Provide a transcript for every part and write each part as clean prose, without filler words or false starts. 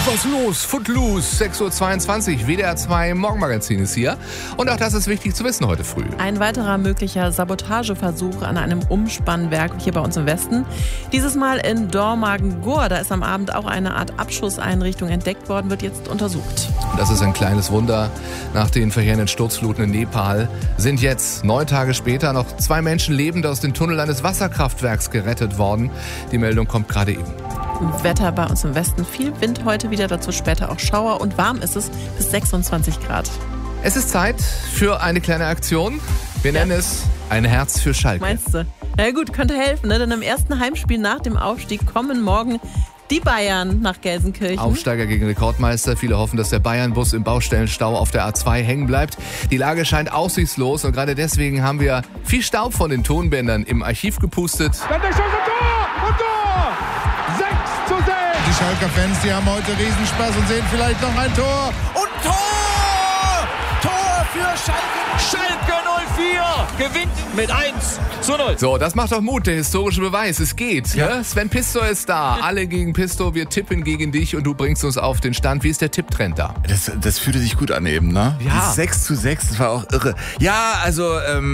Was los? Footloose, 6.22 Uhr, WDR 2 Morgenmagazin ist hier. Und auch das ist wichtig zu wissen heute früh. Ein weiterer möglicher Sabotageversuch an einem Umspannwerk hier bei uns im Westen. Dieses Mal in Dormagen-Gur. Da ist am Abend auch eine Art Abschusseinrichtung entdeckt worden, wird jetzt untersucht. Das ist ein kleines Wunder. Nach den verheerenden Sturzfluten in Nepal sind jetzt 9 Tage später noch 2 Menschen lebend aus den Tunneln eines Wasserkraftwerks gerettet worden. Die Meldung kommt gerade eben. Wetter bei uns im Westen, viel Wind heute wieder, dazu später auch Schauer und warm ist es bis 26 Grad. Es ist Zeit für eine kleine Aktion. Wir nennen es ein Herz für Schalke. Meinst du? Na gut, könnte helfen, ne? Denn im ersten Heimspiel nach dem Aufstieg kommen morgen die Bayern nach Gelsenkirchen. Aufsteiger gegen Rekordmeister. Viele hoffen, dass der Bayern-Bus im Baustellenstau auf der A2 hängen bleibt. Die Lage scheint aussichtslos und gerade deswegen haben wir viel Staub von den Tonbändern im Archiv gepustet. Dann der Schuss und Tor! 6:6! Die Schalker Fans, die haben heute Riesenspaß und sehen vielleicht noch ein Tor. Und Tor! Tor für Schalke! Schalke 04 gewinnt mit 1:0. So, das macht doch Mut, der historische Beweis. Es geht. Ja. Ne? Sven Pistor ist da. Alle gegen Pistor. Wir tippen gegen dich und du bringst uns auf den Stand. Wie ist der Tipptrend da? Das fühlte sich gut an eben, ne? Ja. 6:6, das war auch irre. Ja, also,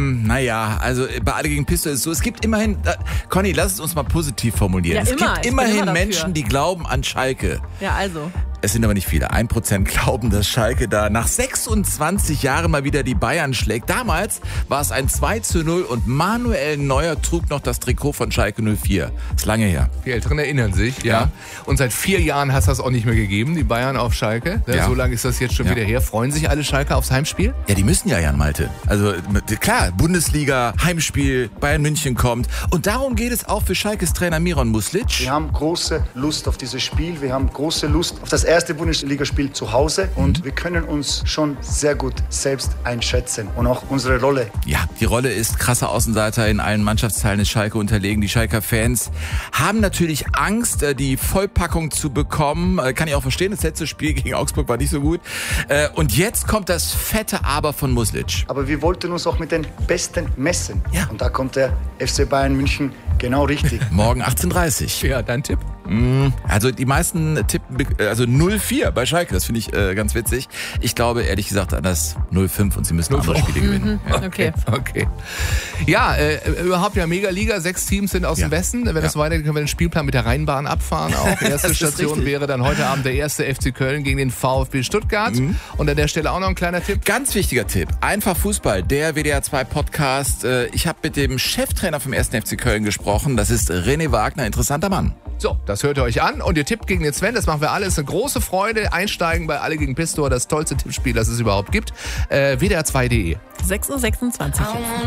bei Alle gegen Pistor ist es so, es gibt immerhin, Conny, lass es uns mal positiv formulieren. Ja, es immer. gibt Ich bin immerhin immer Menschen, die glauben an Schalke. Ja, also. Es sind aber nicht viele. 1% glauben, dass Schalke da nach 26 Jahren mal wieder die Bayern schlägt. Damals war es ein 2:0 und Manuel Neuer trug noch das Trikot von Schalke 04. Ist lange her. Die Älteren erinnern sich, ja. Und seit 4 Jahren hast du das auch nicht mehr gegeben, die Bayern auf Schalke. Ja. So lange ist das jetzt schon wieder her. Freuen sich alle Schalke aufs Heimspiel? Ja, die müssen ja, Jan Malte. Also klar, Bundesliga, Heimspiel, Bayern München kommt. Und darum geht es auch für Schalkes Trainer Miron Muslic. Wir haben große Lust auf dieses Spiel. Wir haben große Lust auf das erste Bundesligaspiel zu Hause. Und wir können uns schon sehr gut selbst einschätzen. Und auch unsere Rolle. Ja, die Rolle ist krasser Außenseiter. In allen Mannschaftsteilen ist Schalke unterlegen. Die Schalker Fans haben natürlich Angst, die Vollpackung zu bekommen. Kann ich auch verstehen, das letzte Spiel gegen Augsburg war nicht so gut. Und jetzt kommt das fette Aber von Muslic. Aber wir wollten uns auch mit den Besten messen. Ja. Und da kommt der FC Bayern München genau richtig. Morgen 18:30 Ja, dein Tipp? Also die meisten tippen, also 0:4 bei Schalke, das finde ich ganz witzig. Ich glaube ehrlich gesagt an das 0:5 und sie müssen andere Spiele gewinnen. Okay. Ja, überhaupt ja Mega-Liga. 6 Teams sind aus dem Westen. Wenn das weitergeht, können wir den Spielplan mit der Rheinbahn abfahren auch. Erste Station wäre dann heute Abend der erste FC Köln gegen den VfB Stuttgart. Und an der Stelle auch noch ein kleiner Tipp. Ganz wichtiger Tipp. Einfach Fußball, der WDR 2 Podcast. Ich habe mit dem Cheftrainer vom 1. FC Köln gesprochen. Das ist René Wagner, interessanter Mann. So, das hört ihr euch an und ihr tippt gegen den Sven, das machen wir alle, ist eine große Freude. Einsteigen bei Alle gegen Pistor, das tollste Tippspiel, das es überhaupt gibt. WDR2.de. 6:26 Uhr.